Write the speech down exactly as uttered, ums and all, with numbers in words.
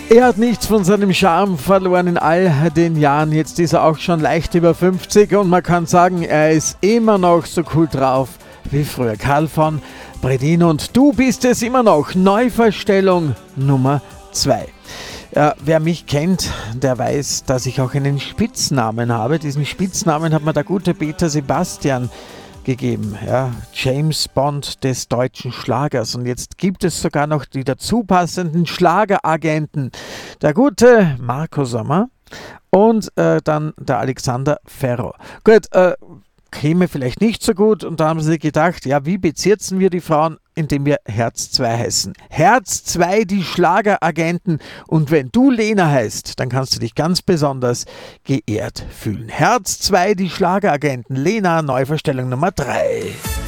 Er hat nichts von seinem Charme verloren in all den Jahren. Jetzt ist er auch schon leicht über fünfzig und man kann sagen, er ist immer noch so cool drauf wie früher. Karl von Bredin und du bist es immer noch. Neuverstellung Nummer zwei. Ja, wer mich kennt, der weiß, dass ich auch einen Spitznamen habe. Diesen Spitznamen hat mir der gute Peter Sebastian gegeben, ja, James Bond des deutschen Schlagers. Und jetzt gibt es sogar noch die dazu passenden Schlageragenten. Der gute Marco Sommer und äh, dann der Alexander Ferro. Gut, äh, käme vielleicht nicht so gut und da haben sie gedacht, ja, wie bezirzen wir die Frauen, indem wir Herz zwei heißen. Herz zwei, die Schlageragenten. Und wenn du Lena heißt, dann kannst du dich ganz besonders geehrt fühlen. Herz zwei, die Schlageragenten. Lena, Neuverstellung Nummer drei.